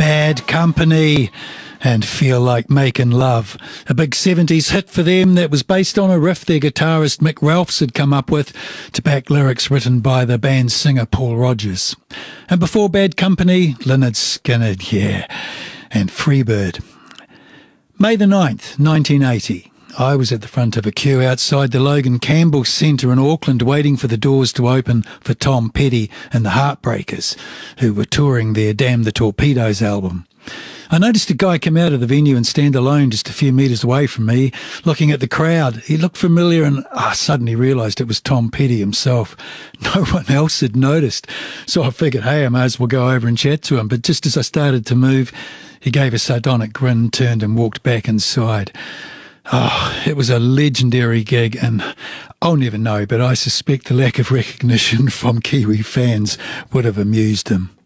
Bad Company and Feel Like Making Love. A big 70s hit for them that was based on a riff their guitarist Mick Ralphs had come up with to back lyrics written by the band's singer Paul Rodgers. And before Bad Company, Lynyrd Skynyrd, and Freebird. May the 9th, 1980. I was at the front of a queue outside the Logan Campbell Centre in Auckland waiting for the doors to open for Tom Petty and the Heartbreakers, who were touring their Damn the Torpedoes album. I noticed a guy come out of the venue and stand alone just a few metres away from me, looking at the crowd. He looked familiar and I suddenly realised it was Tom Petty himself. No one else had noticed, so I figured, hey, I may as well go over and chat to him. But just as I started to move, he gave a sardonic grin, turned and walked back inside. Oh, it was a legendary gig, and I'll never know, but I suspect the lack of recognition from Kiwi fans would have amused him.